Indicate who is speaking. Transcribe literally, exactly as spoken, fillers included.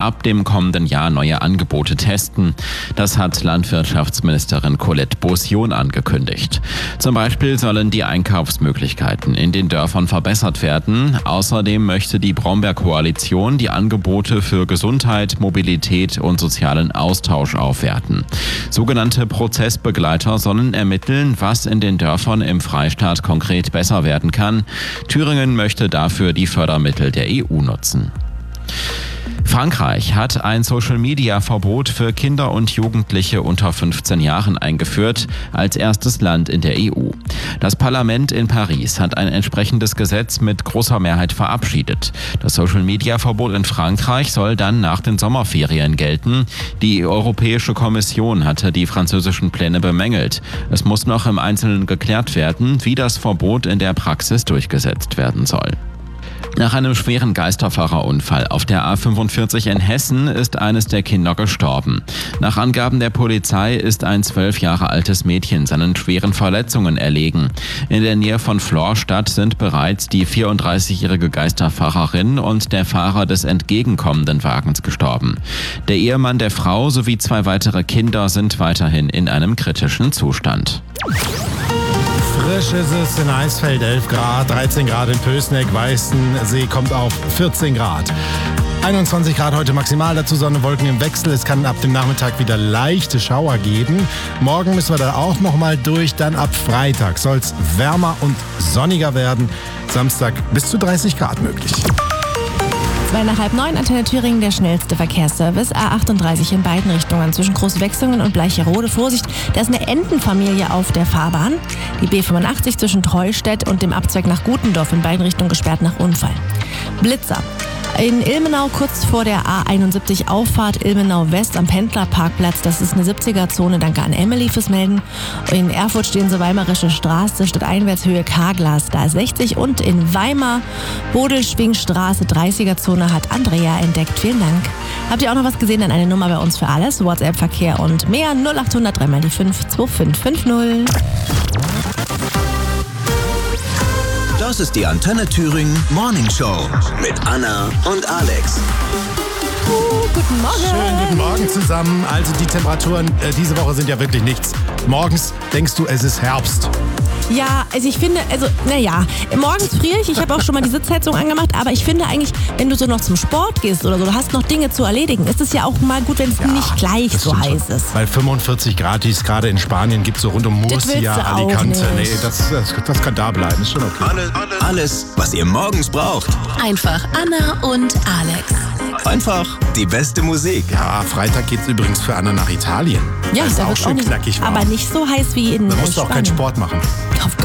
Speaker 1: ab dem kommenden Jahr neue Angebote testen. Das hat Landwirtschaftsministerin Colette Beaussion angekündigt. Zum Beispiel sollen die Einkaufsmöglichkeiten in den Dörfern verbessert werden. Außerdem möchte die Brombeer-Koalition die Angebote für Gesundheit, Mobilität und sozialen Austausch aufwerten. Sogenannte Prozessbegleiter sollen ermitteln, was in den Dörfern im Freistaat konkret besser werden kann. Thüringen möchte dafür die Fördermittel der E U nutzen. Frankreich hat ein Social-Media-Verbot für Kinder und Jugendliche unter fünfzehn Jahren eingeführt, als erstes Land in der E U. Das Parlament in Paris hat ein entsprechendes Gesetz mit großer Mehrheit verabschiedet. Das Social-Media-Verbot in Frankreich soll dann nach den Sommerferien gelten. Die Europäische Kommission hatte die französischen Pläne bemängelt. Es muss noch im Einzelnen geklärt werden, wie das Verbot in der Praxis durchgesetzt werden soll. Nach einem schweren Geisterfahrerunfall auf der A fünfundvierzig in Hessen ist eines der Kinder gestorben. Nach Angaben der Polizei ist ein zwölf Jahre altes Mädchen seinen schweren Verletzungen erlegen. In der Nähe von Florstadt sind bereits die vierunddreißigjährige Geisterfahrerin und der Fahrer des entgegenkommenden Wagens gestorben. Der Ehemann der Frau sowie zwei weitere Kinder sind weiterhin in einem kritischen Zustand.
Speaker 2: Frisch ist es in Eisfeld, elf Grad, dreizehn Grad in Pößneck, Weißensee kommt auf vierzehn Grad. einundzwanzig Grad heute maximal, dazu Sonne, Wolken im Wechsel. Es kann ab dem Nachmittag wieder leichte Schauer geben. Morgen müssen wir da auch nochmal durch, dann ab Freitag soll es wärmer und sonniger werden. Samstag bis zu dreißig Grad möglich.
Speaker 3: Zwei nach halb neun, Antenne Thüringen, der schnellste Verkehrsservice. A achtunddreißig in beiden Richtungen zwischen Großwechslungen und Bleicherode. Vorsicht, da ist eine Entenfamilie auf der Fahrbahn. Die B fünfundachtzig zwischen Treustedt und dem Abzweig nach Gutendorf in beiden Richtungen gesperrt nach Unfall. Blitzer. In Ilmenau kurz vor der A einundsiebzig Auffahrt Ilmenau West am Pendlerparkplatz. Das ist eine siebziger-Zone. Danke an Emily fürs Melden. In Erfurt stehen sie Weimarische Straße, Stadteinwärtshöhe Karglas, da ist sechzig. Und in Weimar Bodelschwingstraße, dreißiger-Zone hat Andrea entdeckt. Vielen Dank. Habt ihr auch noch was gesehen? Dann eine Nummer bei uns für alles. WhatsApp-Verkehr und mehr. null achthundert drei mal die fünf zwei fünf fünf null.
Speaker 4: Das ist die Antenne Thüringen Morning Show mit Anna und Alex.
Speaker 3: Uh, guten Morgen.
Speaker 2: Schönen guten Morgen zusammen. Also die Temperaturen äh, diese Woche sind ja wirklich nichts. Morgens denkst du, es ist Herbst.
Speaker 3: Ja, also ich finde, also naja, morgens friere ich, ich habe auch schon mal die Sitzheizung angemacht, aber ich finde eigentlich, wenn du so noch zum Sport gehst oder so, du hast noch Dinge zu erledigen, ist es ja auch mal gut, wenn es ja, nicht gleich so heiß schon. ist.
Speaker 2: Weil fünfundvierzig Grad, die es gerade in Spanien gibt, so rund um Murcia, Alicante, nee, das, das, das kann da bleiben, ist schon okay.
Speaker 4: Alles, alles, was ihr morgens braucht.
Speaker 5: Einfach Anna und Alex.
Speaker 4: Einfach die beste Musik.
Speaker 2: Ja, Freitag geht's übrigens für Anna nach Italien.
Speaker 3: Ja,
Speaker 2: das ist
Speaker 3: da
Speaker 2: auch
Speaker 3: wird
Speaker 2: schön
Speaker 3: auch nicht,
Speaker 2: knackig warm.
Speaker 3: aber nicht so heiß wie in
Speaker 2: Da musst du auch
Speaker 3: Spanien.
Speaker 2: keinen Sport machen.